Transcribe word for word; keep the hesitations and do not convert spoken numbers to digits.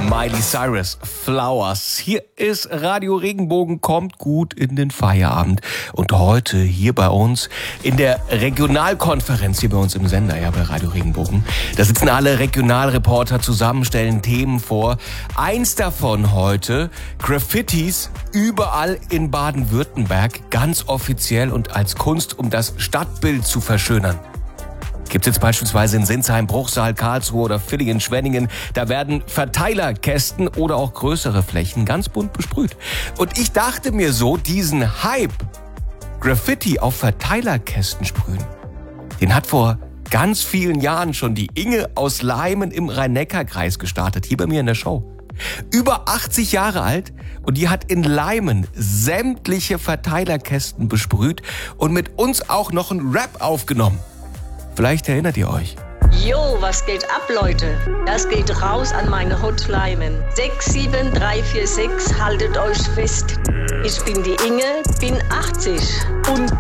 Miley Cyrus, Flowers. Hier ist Radio Regenbogen, kommt gut in den Feierabend. Und heute hier bei uns in der Regionalkonferenz, hier bei uns im Sender, ja, bei Radio Regenbogen. Da sitzen alle Regionalreporter zusammen, stellen Themen vor. Eins davon heute, Graffitis überall in Baden-Württemberg, ganz offiziell und als Kunst, um das Stadtbild zu verschönern. Gibt's jetzt beispielsweise in Sinsheim, Bruchsal, Karlsruhe oder Villingen, Schwenningen. Da werden Verteilerkästen oder auch größere Flächen ganz bunt besprüht. Und ich dachte mir so, diesen Hype, Graffiti auf Verteilerkästen sprühen, den hat vor ganz vielen Jahren schon die Inge aus Leimen im Rhein-Neckar-Kreis gestartet, hier bei mir in der Show. Über achtzig Jahre alt und die hat in Leimen sämtliche Verteilerkästen besprüht und mit uns auch noch einen Rap aufgenommen. Vielleicht erinnert ihr euch. Jo, was geht ab, Leute? Das geht raus an meine Hotline. sechs sieben drei vier sechs, haltet euch fest. Ich bin die Inge, bin achtzig und